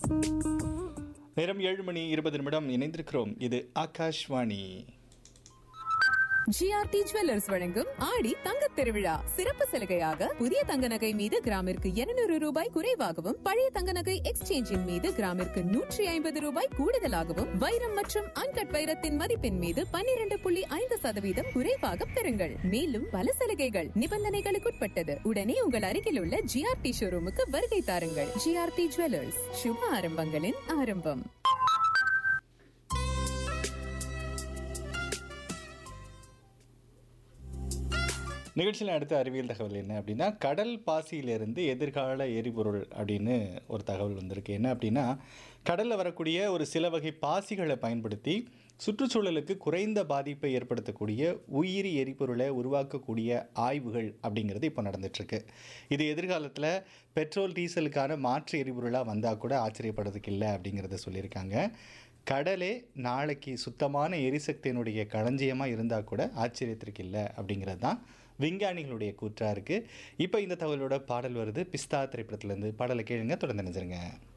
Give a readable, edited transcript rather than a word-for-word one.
நேரம் 7:20 இணைந்திருக்கிறோம். இது ஆகாஷ்வாணி. ஜிஆர்டி ஜுவல்லர்ஸ் வழங்கும் ஆடி தங்கத் திருவிழா சிறப்பு சலுகையாக புதிய தங்க நகை மீது கிராமிற்கு 200 ரூபாய் குறைவாகவும், பழைய தங்க நகை எக்ஸ்சேஞ்சின் மீது கிராமிற்கு 150 ரூபாய் கூடுதலாகவும், வைரம் மற்றும் அன்கட் வைரத்தின் மதிப்பின் மீது 12.5% குறைவாக பெறுங்கள். மேலும் பல சலுகைகள் நிபந்தனைகளுக்குட்பட்டது. உடனே உங்கள் அருகில் உள்ள ஜிஆர்டி ஷோரூமுக்கு வருகை தாருங்கள். ஜிஆர்டி ஜுவல்லர்ஸ், சுப ஆரம்பங்களின் ஆரம்பம். நிகழ்ச்சியில் அடுத்த அறிவியல் தகவல் என்ன அப்படின்னா, கடல் பாசியிலிருந்து எதிர்கால எரிபொருள் அப்படின்னு ஒரு தகவல் வந்திருக்கு. என்ன அப்படின்னா, கடலில் வரக்கூடிய ஒரு சில வகை பாசிகளை பயன்படுத்தி சுற்றுச்சூழலுக்கு குறைந்த பாதிப்பை ஏற்படுத்தக்கூடிய உயிரி எரிபொருளை உருவாக்கக்கூடிய ஆய்வுகள் அப்படிங்கிறது இப்போ நடந்துட்டுருக்கு. இது எதிர்காலத்தில் பெட்ரோல் டீசலுக்கான மாற்று எரிபொருளாக வந்தால் கூட ஆச்சரியப்படுறதுக்கு இல்லை அப்படிங்கிறத சொல்லியிருக்காங்க. கடலே நாளைக்கு சுத்தமான எரிசக்தியினுடைய களஞ்சியமாக இருந்தால் கூட ஆச்சரியத்திற்கு இல்லை அப்படிங்கிறது தான் விஞ்ஞானிகளுடைய கூற்றாக இருக்குது. இப்போ இந்த தகவலோட பாடல் வருது. பிஸ்தா திரைப்படத்திலேருந்து. பாடலை கேளுங்க, தொடர்ந்து நினைச்சிருங்க.